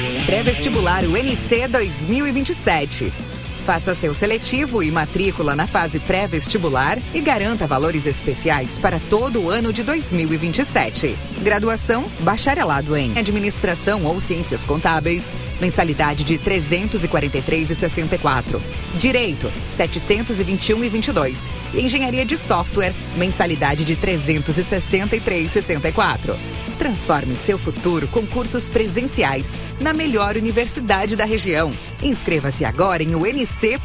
Pré-vestibular UNC 2027. Faça seu seletivo e matrícula na fase pré-vestibular e garanta valores especiais para todo o ano de 2027. Graduação, bacharelado em Administração ou Ciências Contábeis, mensalidade de R$ 343,64. Direito, R$ 721,22. E Engenharia de Software, mensalidade de R$ 363,64. Transforme seu futuro com cursos presenciais na melhor universidade da região. Inscreva-se agora em unc.br.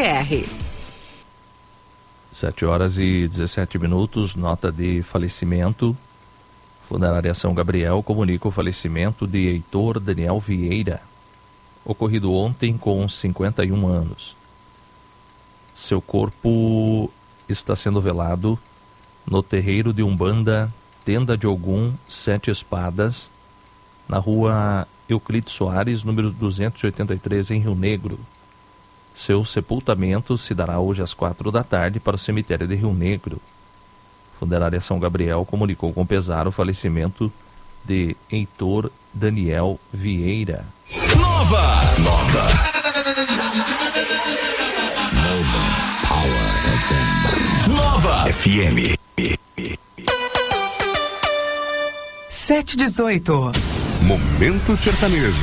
7h17, nota de falecimento. Funerária São Gabriel comunica o falecimento de Heitor Daniel Vieira, ocorrido ontem com 51 anos. Seu corpo está sendo velado no terreiro de Umbanda Tenda de Ogum, 7 Espadas, na rua Euclides Soares, número 283, em Rio Negro. Seu sepultamento se dará hoje às 4h para o cemitério de Rio Negro. Funerária São Gabriel comunicou com pesar o falecimento de Heitor Daniel Vieira. Nova FM 7h18. Momento sertanejo.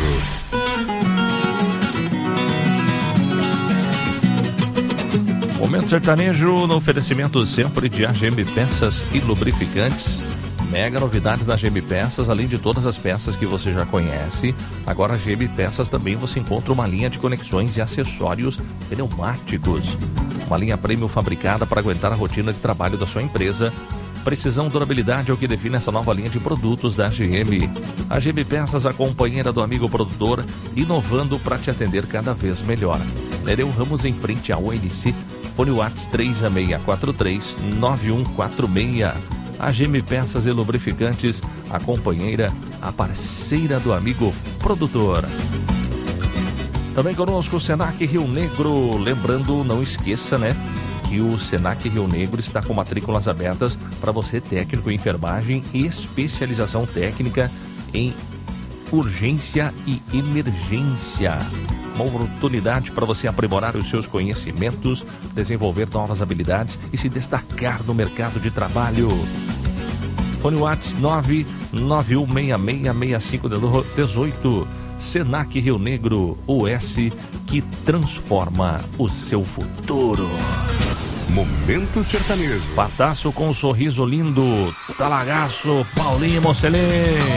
Momento sertanejo no oferecimento sempre de AGM Peças e Lubrificantes. Mega novidades da AGM Peças, além de todas as peças que você já conhece. Agora a AGM Peças também você encontra uma linha de conexões e acessórios pneumáticos. Uma linha premium fabricada para aguentar a rotina de trabalho da sua empresa. Precisão, durabilidade é o que define essa nova linha de produtos da AGM. A AGM Peças, a companheira do amigo produtor, inovando para te atender cada vez melhor. Nereu Ramos, em frente ao ONC, fone WhatsApp 3643-9146. AGM Peças e Lubrificantes, a companheira, a parceira do amigo produtor. Também conosco o Senac Rio Negro. Lembrando, não esqueça, que o Senac Rio Negro está com matrículas abertas para você, técnico em enfermagem e especialização técnica em urgência e emergência. Uma oportunidade para você aprimorar os seus conhecimentos, desenvolver novas habilidades e se destacar no mercado de trabalho. Fone WhatsApp 991666518. Senac Rio Negro, OS que transforma o seu futuro. Momento sertanejo. Pataço com um sorriso lindo. Talagaço, Paulinho Mocelê.